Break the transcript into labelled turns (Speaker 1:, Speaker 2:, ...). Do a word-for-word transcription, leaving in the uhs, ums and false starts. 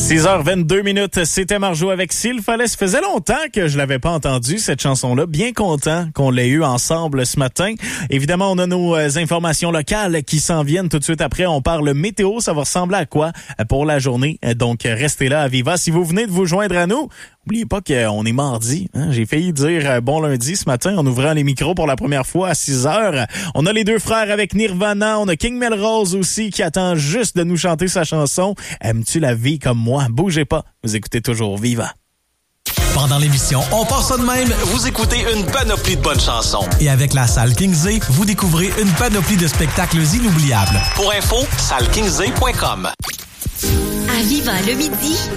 Speaker 1: six heures vingt-deux minutes, c'était Marjo avec S'il fallait. Ça faisait longtemps que je l'avais pas entendu, cette chanson-là. Bien content qu'on l'ait eu ensemble ce matin. Évidemment, on a nos informations locales qui s'en viennent tout de suite après. On parle météo. Ça va ressembler à quoi pour la journée? Donc, restez là à Viva. Si vous venez de vous joindre à nous, n'oubliez pas qu'on est mardi. Hein? J'ai failli dire bon lundi ce matin en ouvrant les micros pour la première fois à six heures. On a les deux frères avec Nirvana. On a King Melrose aussi qui attend juste de nous chanter sa chanson. Aimes-tu la vie comme moi? Bougez pas. Vous écoutez toujours Viva.
Speaker 2: Pendant l'émission On part ça de même,
Speaker 3: vous écoutez une panoplie de bonnes chansons.
Speaker 2: Et avec la salle Kingsley, vous découvrez une panoplie de spectacles inoubliables.
Speaker 3: Pour info, salle kingsley point com.
Speaker 4: À Viva le midi.